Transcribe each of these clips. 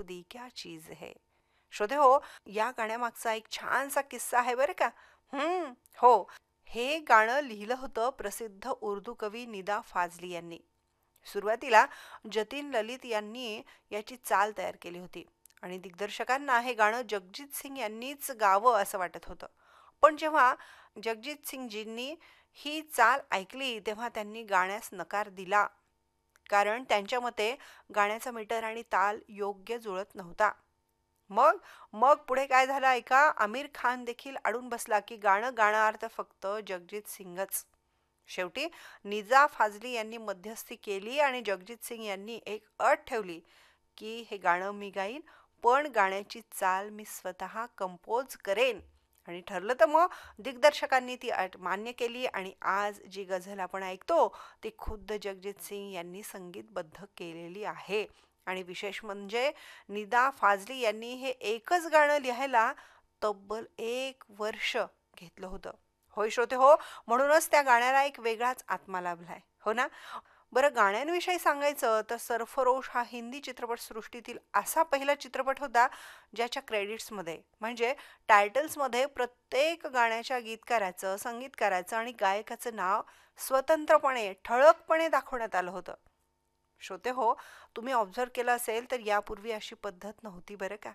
खुदी क्या चीज है. श्रोते हो, या गाण्यामागचा एक छानसा किस्सा आहे बरं का. हो, हे गाणं लिहिलं होतं प्रसिद्ध उर्दू कवी निदा फाजली यांनी. सुरुवातीला जतीन ललित यांनी याची चाल तयार केली होती आणि दिग्दर्शकांना हे गाणं जगजीत सिंग यांनीच गावं असं वाटत होतं. पण जेव्हा जगजीत सिंगजींनी ही चाल ऐकली तेव्हा त्यांनी गाण्यास नकार दिला, कारण त्यांच्या मते गाण्याचा मीटर आणि ताल योग्य जुळत नव्हता. मग मग पुढे काय झालं ऐका. आमिर खान देखील अडून बसला की गाणं गाणार्थ फक्त जगजीत सिंगच. शेवटी निजा फाजली यांनी मध्यस्थी केली आणि जगजीत सिंग यांनी एक अट ठेवली की हे गाणं मी गाईन, पण गाण्याची चाल मी स्वतः कंपोज करेन. आणि ठरलं तर मग दिग्दर्शकांनी ती अट मान्य केली आणि आज जी गझल आपण ऐकतो ती खुद्द जगजीत सिंग यांनी संगीतबद्ध केलेली आहे. आणि विशेष म्हणजे निदा फाजली यांनी हे एकच गाणं लिहायला तब्बल 1 वर्ष घेतलं होतं. होय श्रोते हो, म्हणूनच त्या गाण्याला एक वेगळाच आत्मा लाभलाय, हो ना. बरं, गाण्यांविषयी सांगायचं तर सरफरोश हा हिंदी चित्रपटसृष्टीतील असा पहिला चित्रपट होता ज्याच्या क्रेडिट्समध्ये म्हणजे टायटल्समध्ये प्रत्येक गाण्याच्या गीतकाराचं, संगीतकाराचं आणि गायकाचं नाव स्वतंत्रपणे ठळकपणे दाखवण्यात आलं होतं. श्रोते हो, तुम्ही ऑब्झर्व केलं असेल तर यापूर्वी अशी पद्धत नव्हती बरं का.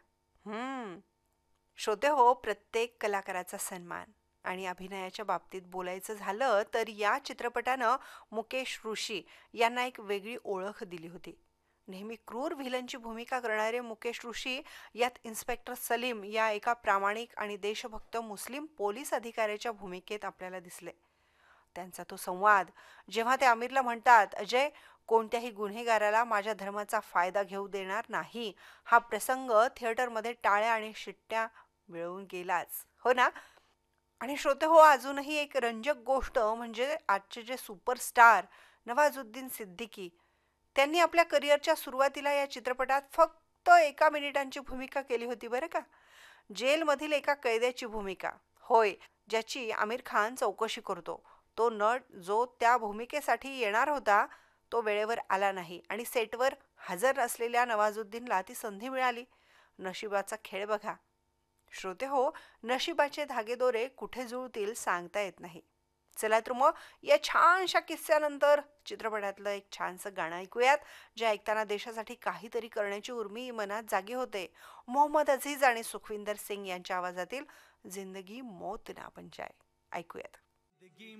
श्रोते हो, प्रत्येक कलाकाराचा सन्मान. आणि अभिनयाच्या बाबतीत बोलायचं झालं तर या चित्रपटानं मुकेश ऋषी यांना एक वेगळी ओळख दिली होती. नेहमी क्रूर व्हिलनची भूमिका करणारे मुकेश ऋषी यात इन्स्पेक्टर सलीम या एका प्रामाणिक आणि देशभक्त मुस्लिम पोलीस अधिकाऱ्याच्या भूमिकेत आपल्याला दिसले. त्यांचा तो संवाद जेव्हा ते आमिरला म्हणतात, अजय, कोणत्याही गुन्हेगाराला माझ्या धर्माचा फायदा घेऊ देणार नाही, हा प्रसंग थिएटरमध्ये टाळ्या आणि शिट्ट्या मिळवून गेलाच, हो ना. आणि श्रोते हो, अजूनही एक रंजक गोष्ट म्हणजे आजचे जे सुपरस्टार नवाजुद्दीन सिद्दीकी, त्यांनी आपल्या करिअरच्या सुरुवातीला या चित्रपटात फक्त 1 मिनिटांची भूमिका केली होती बरं का. जेलमधील एका कैद्याची भूमिका. होय, ज्याची आमिर खान चौकशी करतो. तो नट जो त्या भूमिकेसाठी येणार होता तो वेळेवर आला नाही आणि सेटवर हजर असलेल्या नवाजुद्दीनला ती संधी मिळाली. नशिबाचा खेळ बघा. श्रोते हो, नशिबाचे धागेदोरे कुठे जुळतील सांगता येत नाही. चला तर मग या छानशा किस्स्यानंतर चित्रपटातलं एक छानसं गाणं ऐकूयात, जे ऐकताना देशासाठी काहीतरी करण्याची उर्मी मनात जागी होते. मोहम्मद अझीज आणि सुखविंदर सिंग यांच्या आवाजातील जिंदगी मौत ना बन जाए. ऐकूयात.